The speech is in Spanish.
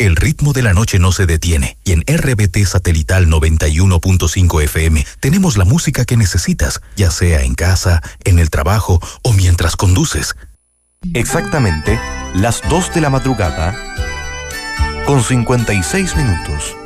El ritmo de la noche no se detiene y en RBT Satelital 91.5 FM tenemos la música que necesitas, ya sea en casa, en el trabajo o mientras conduces. Exactamente las 2 de la madrugada con 56 minutos.